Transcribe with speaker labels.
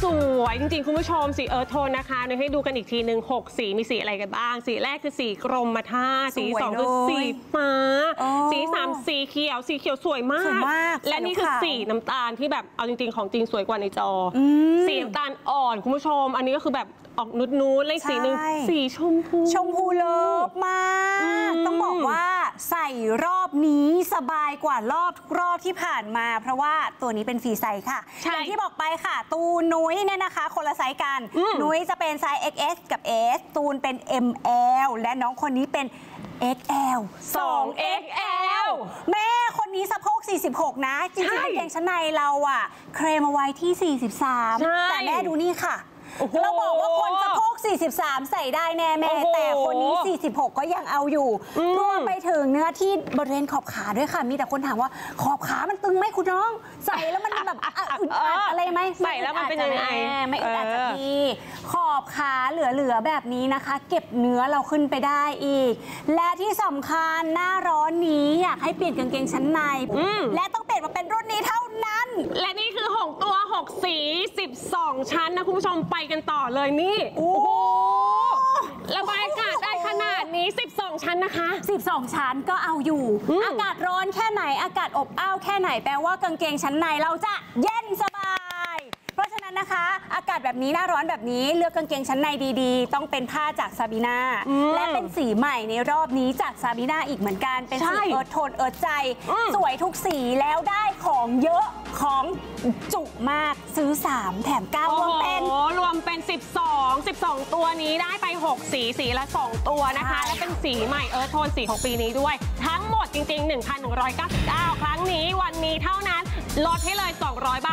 Speaker 1: สวยจริงๆคุณผู้ชมสีเอิร์ธโทนนะคะเดี๋ยวให้ดูกันอีกทีหนึ่ง6 สีมีสีอะไรกันบ้างสีแรกคือสีกรมท่าสี2คือสีฟ้าสี3สีเขียวสวยมากและนี่คือสีน้ำตาลที่แบบเอาจริงๆของจริงสวยกว่าในจอสีน้ำตาลอ่อนคุณผู้ชมอันนี้ก็คือแบบออกนุดๆเลยสีหนึ่งสีชมพู
Speaker 2: เลิฟมากต้องบอกว่าใส่รอบนี้สบายกว่ารอบที่ผ่านมาเพราะว่าตัวนี้เป็นฟรีไซส์ค่ะอย่างที่บอกไปค่ะตูนนุ้ยเนี่ยนะคะคนละไซส์กันนุ้ยจะเป็นไซส์ XS กับ S ตูนเป็น ML และน้องคนนี้เป็น XL
Speaker 1: 2XL
Speaker 2: แม่คนนี้สะโพก46นะจริงๆกางเกงชั้นในเราอะเคลมเอาไว้ที่43แต่แม่ดูนี่ค่ะเราบอกว่าคนสะโพก43ใส่ได้แน่แม่แต่คนนี้46ก็ยังเอาอยู่รวมไปถึงเนื้อที่บริเวณขอบขาด้วยค่ะมีแต่คนถามว่าขอบขามันตึงไหมคุณน้องใส่แล้วมันแบบอึดอัดอะไรไหม
Speaker 1: ใส่แล้วมันเป็นยังไง
Speaker 2: ไม่อึดอัดจากที่ขอบขาเหลือแบบนี้นะคะเก็บเนื้อเราขึ้นไปได้อีกและที่สำคัญหน้าร้อนนี้อยากให้เปลี่ยนกางเกงชั้นในและต้องเปลี่ยนมาเป็นรุ่นนี้เท่านั้น
Speaker 1: และนี่คือ6ตัว6สี12ชั้นนะคุณผู้ชมไปกันต่อเลยนี่โอ้โหระบายอากาศได้ขนาดนี้12ชั้นนะคะ
Speaker 2: 12ชั้นก็เอาอยู่อากาศร้อนแค่ไหนอากาศอบอ้าวแค่ไหนแปลว่ากางเกงชั้นในเราจะเย็นสบายเพราะฉะนั้นนะคะอากาศแบบนี้หน้าร้อนแบบนี้เลือกกางเกงชั้นในดีๆต้องเป็นผ้าจากซาบีนาและเป็นสีใหม่ในรอบนี้จากซาบีนาอีกเหมือนกันเป็นสีเอิร์ธโทนเอิร์ธใจสวยทุกสีแล้วได้ของเยอะของจุมากซื้อ3แถม9รวมเป็น
Speaker 1: 12ตัวนี้ได้ไป6สีละ2ตัวนะคะและเป็นสีใหม่เอิร์ธโทนสีของปีนี้ด้วยทั้งหมดจริงๆ 1,199 ครั้งนี้วันนี้เท่านั้นลดให้เลย200 บ